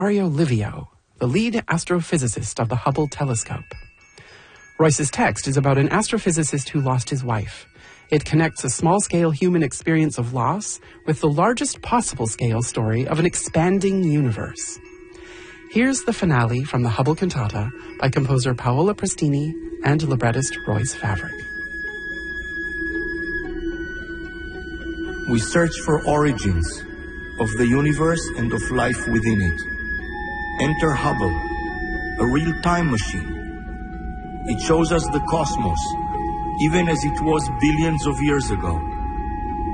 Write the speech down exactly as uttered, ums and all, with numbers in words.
Mario Livio, the lead astrophysicist of the Hubble telescope. Royce's text is about an astrophysicist who lost his wife. It connects a small-scale human experience of loss with the largest possible scale story of an expanding universe. Here's the finale from the Hubble cantata by composer Paola Prestini and librettist Royce Favric. We search for origins of the universe and of life within it. Enter Hubble, a real time machine. It shows us the cosmos, even as it was billions of years ago.